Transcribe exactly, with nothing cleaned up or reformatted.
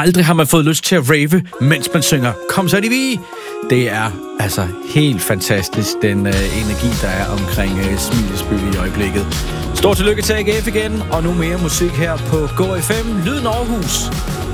Aldrig har man fået lyst til at rave, mens man synger Kom så de vi. Det er altså helt fantastisk, den øh, energi, der er omkring øh, Smilesby i øjeblikket. Stort tillykke til A G F igen, og nu mere musik her på Go F M, Lyden Aarhus.